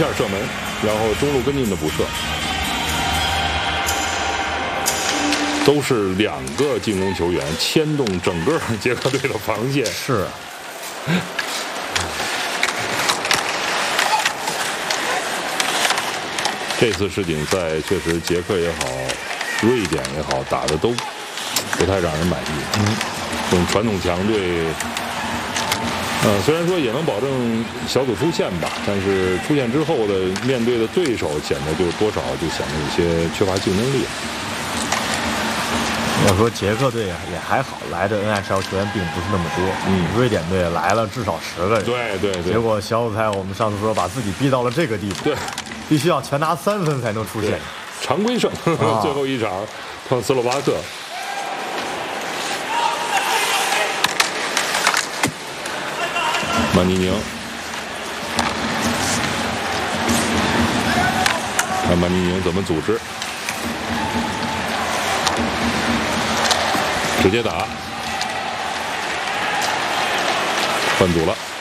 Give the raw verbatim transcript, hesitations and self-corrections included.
下射门，然后中路跟进的补射，都是两个进攻球员牵动整个捷克队的防线。 是。 这次世锦赛确实，捷克也好，瑞典也好，打的都不太让人满意。嗯，这种传统强队，呃，虽然说也能保证小组出线吧，但是出线之后的面对的对手，显得就多少就显得有些缺乏竞争力。 要说捷克队啊，也还好，来的 N H L 球员并不是那么多。嗯，瑞典队来了至少十个人。 对对对。 结果小组赛我们上次说把自己逼到了这个地步。 对。 必须要全拿三分才能出线， 常规胜，啊、最后一场碰斯洛伐克。马尼宁，看马尼宁怎么组织，直接打，换组了。